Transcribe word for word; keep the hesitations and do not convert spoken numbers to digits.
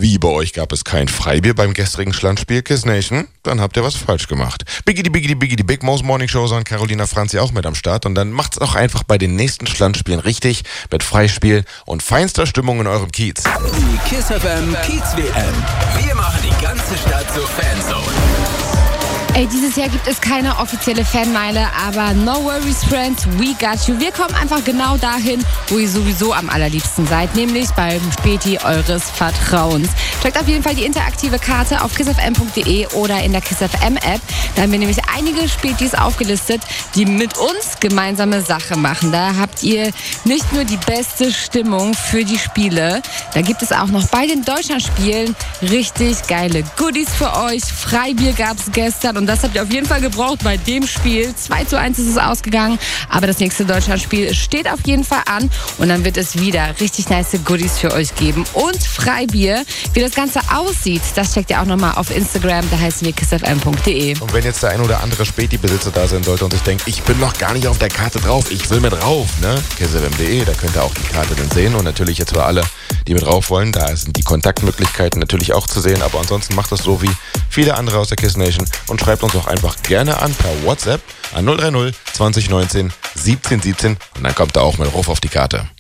Wie, bei euch gab es kein Freibier beim gestrigen Schlandspiel Kiss Nation? Dann habt ihr was falsch gemacht. Biggity, biggity, biggity, Big Mo's Morning Show, sondern Carolina Franzi auch mit am Start. Und dann macht's auch einfach bei den nächsten Schlandspielen richtig mit Freispiel und feinster Stimmung in eurem Kiez. Die Kiss F M Kiez W M. Wir machen die ganze Stadt zur Fanzone. Ey, dieses Jahr gibt es keine offizielle Fanmeile, aber no worries, friends, we got you. Wir kommen einfach genau dahin, wo ihr sowieso am allerliebsten seid, nämlich beim Späti eures Vertrauens. Checkt auf jeden Fall die interaktive Karte auf kiss f m punkt d e oder in der Kiss F M App. Da haben wir nämlich einige Spätis aufgelistet, die mit uns gemeinsame Sache machen. Da habt ihr nicht nur die beste Stimmung für die Spiele, da gibt es auch noch bei den Deutschlandspielen richtig geile Goodies für euch. Freibier gab es gestern und das habt ihr auf jeden Fall gebraucht bei dem Spiel. zwei zu eins ist es ausgegangen, aber das nächste Deutschlandspiel steht auf jeden Fall an und dann wird es wieder richtig nice Goodies für euch geben und Freibier. Wie das Ganze aussieht, das checkt ihr auch nochmal auf Instagram, da heißen wir kiss f m punkt d e. Und wenn jetzt der ein oder andere Späti-Besitzer da sein sollte und sich denkt, ich bin noch gar nicht auf der Karte drauf, ich will mit rauf, ne? kiss f m punkt d e, da könnt ihr auch die Karte dann sehen und natürlich jetzt für alle, die mit rauf wollen, da sind die Kontaktmöglichkeiten natürlich auch zu sehen, aber ansonsten macht das so wie viele andere aus der Kiss Nation und schreibt uns auch einfach gerne an per WhatsApp an null drei null zwanzig neunzehn siebzehn siebzehn und dann kommt er auch mit rauf auf die Karte.